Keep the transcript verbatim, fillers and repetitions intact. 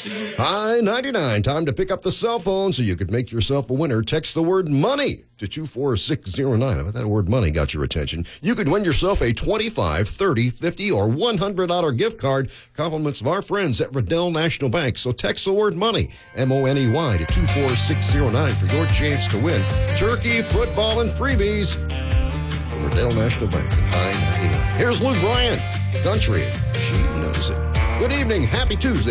I ninety-nine, time to pick up the cell phone so you could make yourself a winner. Text the word money to two four six zero nine. I bet that word money got your attention. You could win yourself a twenty-five, thirty, fifty, or one hundred dollars gift card. Compliments of our friends at Riddell National Bank. So text the word money, M O N E Y, to two four six zero nine for your chance to win turkey, football, and freebies from Riddell National Bank and High ninety-nine. Here's Lou Bryan, Country. She knows it. Good evening. Happy Tuesday.